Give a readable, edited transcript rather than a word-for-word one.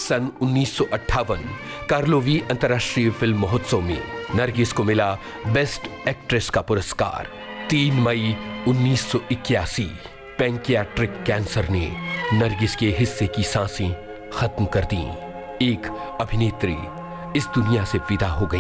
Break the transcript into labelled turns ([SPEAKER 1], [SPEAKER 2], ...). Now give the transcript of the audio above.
[SPEAKER 1] सन 1958 Karlovy अंतर्राष्ट्रीय film महोत्सव में नरगिस को मिला बेस्ट एक्ट्रेस का पुरस्कार। 3 मई 1981 पैंक्रियाटिक कैंसर ने नरगिस के हिस्से की सांसें खत्म कर दी। एक अभिनेत्री इस दुनिया से विदा हो गई।